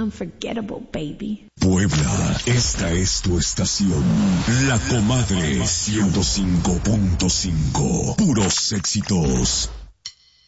unforgettable, baby. Puebla, esta es tu estación. La Comadre 105.5. Puros éxitos.